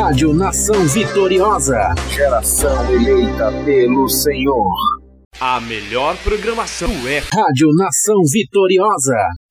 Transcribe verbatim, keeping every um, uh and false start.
Rádio Nação Vitoriosa. Geração eleita pelo Senhor. A melhor programação é Rádio Nação Vitoriosa.